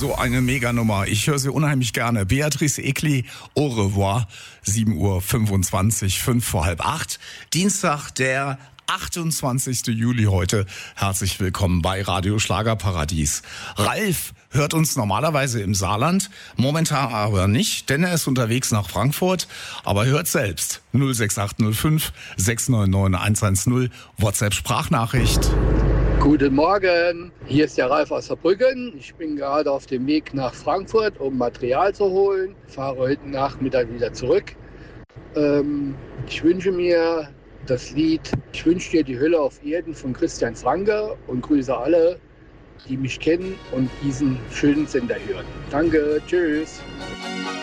So eine Meganummer. Ich höre sie unheimlich gerne. Beatrice Egli, Au revoir. 7:25 Uhr, 5 vor halb 8. Dienstag, der 28. Juli heute. Herzlich willkommen bei Radio Schlagerparadies. Ralf hört uns normalerweise im Saarland, momentan aber nicht, denn er ist unterwegs nach Frankfurt, aber hört selbst. 06805 699 110, WhatsApp-Sprachnachricht. Guten Morgen, hier ist der Ralf aus Saarbrücken. Ich bin gerade auf dem Weg nach Frankfurt, um Material zu holen. Fahre heute Nachmittag wieder zurück. Ich wünsche mir das Lied Ich wünsche dir die Hölle auf Erden von Christian Franke und grüße alle, die mich kennen und diesen schönen Sender hören. Danke, tschüss.